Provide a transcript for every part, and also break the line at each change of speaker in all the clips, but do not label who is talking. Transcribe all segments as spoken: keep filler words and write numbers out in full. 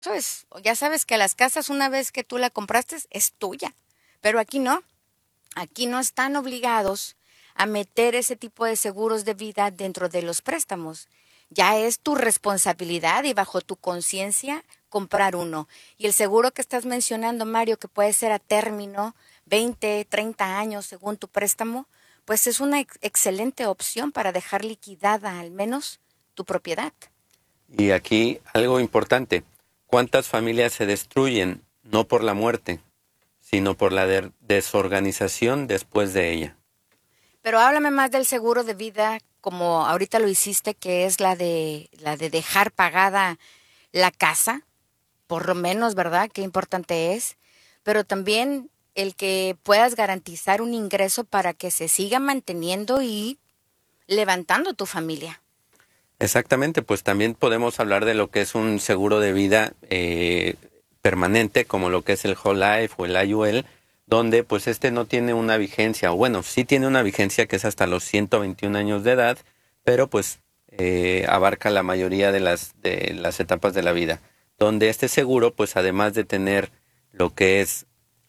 es, ya sabes que las casas una vez que tú la compraste es tuya, pero aquí no, aquí no están obligados a meter ese tipo de seguros de vida dentro de los préstamos. Ya es tu responsabilidad y bajo tu conciencia comprar uno. Y el seguro que estás mencionando, Mario, que puede ser a término, veinte, treinta años según tu préstamo, pues es una ex- excelente opción para dejar liquidada al menos tu propiedad.
Y aquí algo importante, ¿cuántas familias se destruyen no por la muerte, sino por la de- desorganización después de ella?
Pero háblame más del seguro de vida, como ahorita lo hiciste, que es la de la de dejar pagada la casa, por lo menos, ¿verdad? Qué importante es. Pero también el que puedas garantizar un ingreso para que se siga manteniendo y levantando tu familia.
Exactamente, pues también podemos hablar de lo que es un seguro de vida eh, permanente, como lo que es el Whole Life o el I U L, donde pues este no tiene una vigencia, o bueno, sí tiene una vigencia que es hasta los ciento veintiún años de edad, pero pues eh, abarca la mayoría de las, de las etapas de la vida, donde este seguro pues además de tener lo que es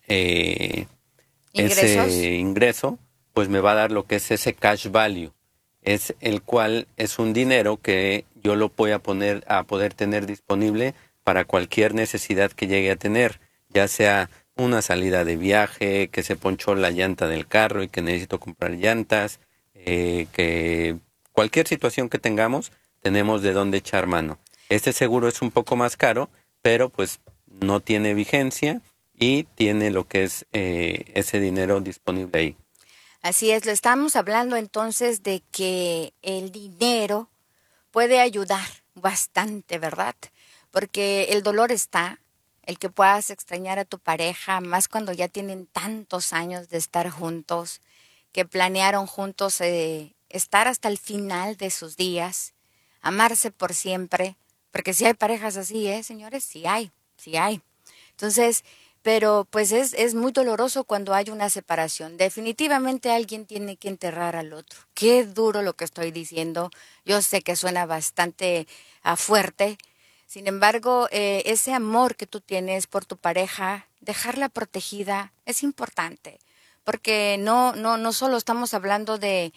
eh,
Ingresos.
ese ingreso, pues me va a dar lo que es ese cash value, es el cual es un dinero que yo lo voy a poner a poder tener disponible para cualquier necesidad que llegue a tener, ya sea una salida de viaje, que se ponchó la llanta del carro y que necesito comprar llantas, eh, que cualquier situación que tengamos, tenemos de dónde echar mano. Este seguro es un poco más caro, pero pues no tiene vigencia y tiene lo que es eh, ese dinero disponible ahí.
Así es, lo estamos hablando entonces de que el dinero puede ayudar bastante, ¿verdad? Porque el dolor está, el que puedas extrañar a tu pareja, más cuando ya tienen tantos años de estar juntos, que planearon juntos eh, estar hasta el final de sus días, amarse por siempre, porque si hay parejas así, ¿eh, señores? Sí hay, sí hay. Entonces, pero pues es, es muy doloroso cuando hay una separación. Definitivamente alguien tiene que enterrar al otro. Qué duro lo que estoy diciendo. Yo sé que suena bastante ah, fuerte. Sin embargo, eh, ese amor que tú tienes por tu pareja, dejarla protegida es importante. Porque no, no, no solo estamos hablando de,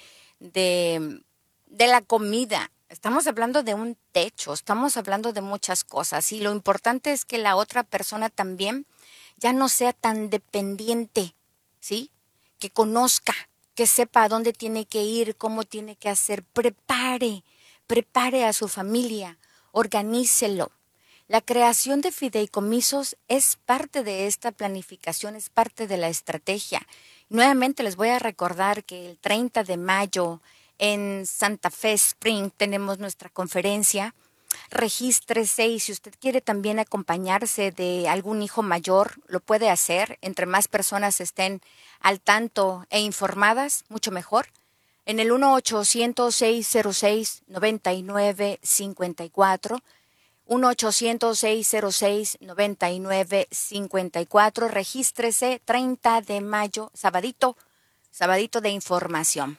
de, de la comida, estamos hablando de un techo, estamos hablando de muchas cosas y lo importante es que la otra persona también ya no sea tan dependiente, ¿sí? Que conozca, que sepa a dónde tiene que ir, cómo tiene que hacer, prepare, prepare a su familia, organícelo. La creación de fideicomisos es parte de esta planificación, es parte de la estrategia. Nuevamente les voy a recordar que el treinta de mayo en Santa Fe Spring tenemos nuestra conferencia. Regístrese y si usted quiere también acompañarse de algún hijo mayor, lo puede hacer. Entre más personas estén al tanto e informadas, mucho mejor. En el uno ochocientos seis cero seis nueve nueve cinco cuatro, uno ochocientos seis cero seis nueve nueve cinco cuatro, regístrese treinta de mayo, sabadito, sabadito de información.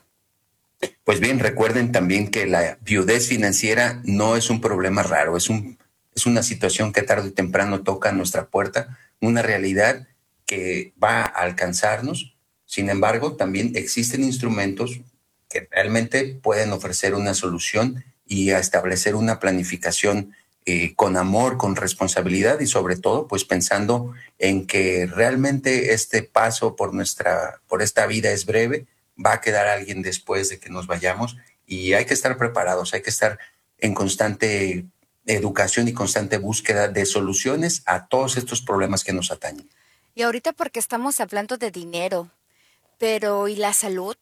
Pues bien, recuerden también que la viudez financiera no es un problema raro, es, un, es una situación que tarde o temprano toca a nuestra puerta, una realidad que va a alcanzarnos. Sin embargo, también existen instrumentos que realmente pueden ofrecer una solución y a establecer una planificación eh, con amor, con responsabilidad y sobre todo, pues pensando en que realmente este paso por nuestra, por esta vida es breve, va a quedar alguien después de que nos vayamos y hay que estar preparados, hay que estar en constante educación y constante búsqueda de soluciones a todos estos problemas que nos atañen.
Y ahorita porque estamos hablando de dinero, pero ¿y la salud?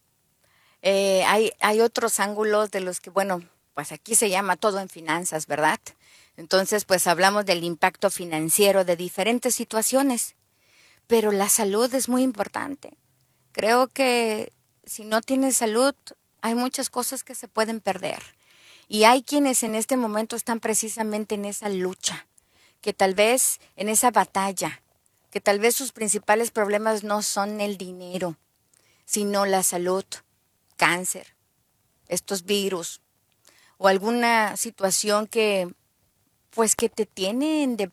Eh, hay, hay otros ángulos de los que, bueno, pues aquí se llama todo en finanzas, ¿verdad? Entonces, pues hablamos del impacto financiero de diferentes situaciones, pero la salud es muy importante. Creo que si no tienes salud, hay muchas cosas que se pueden perder. Y hay quienes en este momento están precisamente en esa lucha, que tal vez en esa batalla, que tal vez sus principales problemas no son el dinero, sino la salud, cáncer, estos virus o alguna situación que pues que te tiene en, de,